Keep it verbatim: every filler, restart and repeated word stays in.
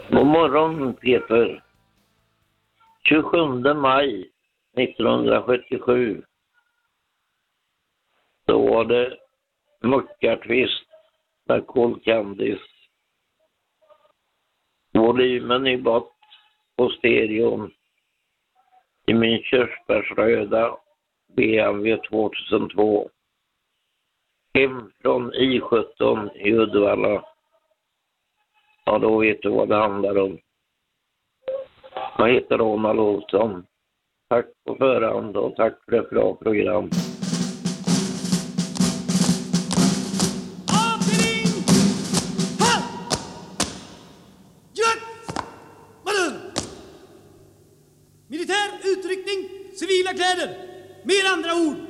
God morgon Peter. tjugosjunde maj nittonhundrasjuttiosju. Då var det muckartvist med Cool Candice. Volymen i bort på stereon i min körsbärsröda B M W tvåtusentvå. Hem från I sjutton i Uddevalla. Ja, då vet du vad det handlar om. Jag heter Ronald Olsson. Tack på förhand och tack för ett bra program. Militär utryckning, civila kläder. Med andra ord,